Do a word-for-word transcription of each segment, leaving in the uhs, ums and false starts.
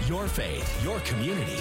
Your faith, your community,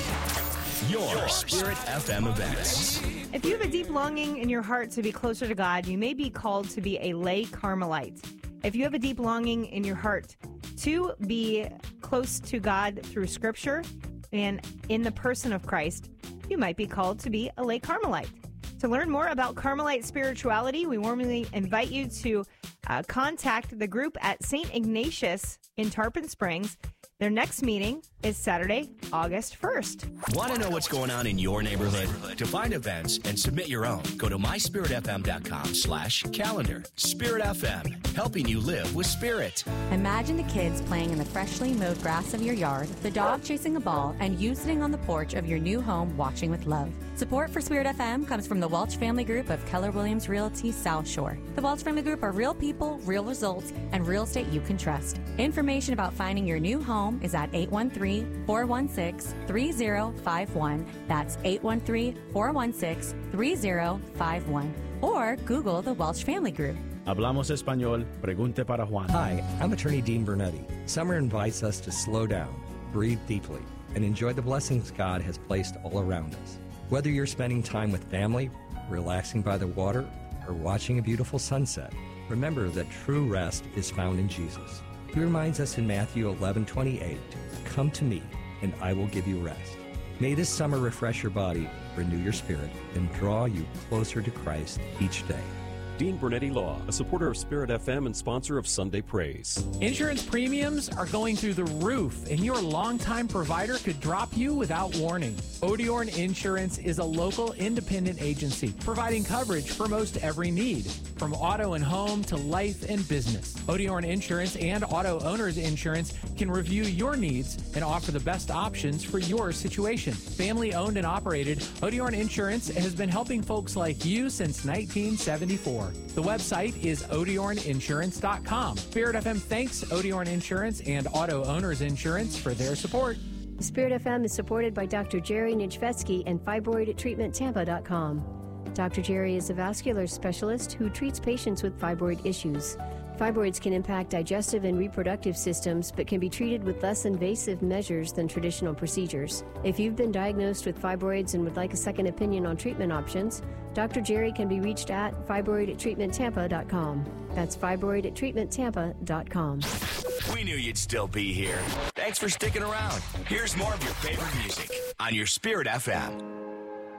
your Spirit F M events. If you have a deep longing in your heart to be closer to God, you may be called to be a lay Carmelite. If you have a deep longing in your heart to be close to God through Scripture and in the person of Christ, you might be called to be a lay Carmelite. To learn more about Carmelite spirituality, we warmly invite you to uh, contact the group at Saint Ignatius in Tarpon Springs. Their next meeting is Saturday, August first. Want to know what's going on in your neighborhood? To find events and submit your own, go to my spirit f m dot com slash calendar. Spirit F M, helping you live with spirit. Imagine the kids playing in the freshly mowed grass of your yard, the dog chasing a ball, and you sitting on the porch of your new home watching with love. Support for Spirit F M comes from the Welch Family Group of Keller Williams Realty South Shore. The Welch Family Group are real people, real results, and real estate you can trust. Information about finding your new home is at eight one three, four one six, three zero five one. That's eight one three, four one six, three zero five one. Or Google the Welch Family Group. Hablamos Español, pregunte para Juan. Hi, I'm Attorney Dean Bernetti. Summer invites us to slow down, breathe deeply, and enjoy the blessings God has placed all around us. Whether you're spending time with family, relaxing by the water, or watching a beautiful sunset, remember that true rest is found in Jesus. He reminds us in Matthew eleven twenty-eight, "Come to me, and I will give you rest." May this summer refresh your body, renew your spirit, and draw you closer to Christ each day. Dean Bernetti Law, a supporter of Spirit F M and sponsor of Sunday Praise. Insurance premiums are going through the roof, and your longtime provider could drop you without warning. Odiorn Insurance is a local independent agency providing coverage for most every need, from auto and home to life and business. Odiorn Insurance and Auto Owners Insurance can review your needs and offer the best options for your situation. Family owned and operated, Odiorn Insurance has been helping folks like you since nineteen seventy-four. The website is odiorn insurance dot com. Spirit F M thanks Odiorn Insurance and Auto Owners Insurance for their support. Spirit F M is supported by Doctor Jerry Nijvetsky and fibroid treatment tampa dot com. Doctor Jerry is a vascular specialist who treats patients with fibroid issues. Fibroids can impact digestive and reproductive systems, but can be treated with less invasive measures than traditional procedures. If you've been diagnosed with fibroids and would like a second opinion on treatment options, Doctor Jerry can be reached at fibroid treatment tampa dot com. That's fibroid treatment tampa dot com. We knew you'd still be here. Thanks for sticking around. Here's more of your favorite music on your Spirit F M.